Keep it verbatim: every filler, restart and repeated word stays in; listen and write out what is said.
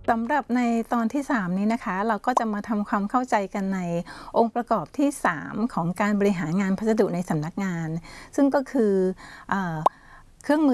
สำหรับในตอนที่สามนี้นะคะเราก็จะมาทำความเข้าใจกันในองค์ประกอบที่สามของการบริหารงานพัสดุในสำนักงานซึ่งก็คือเครื่องมือ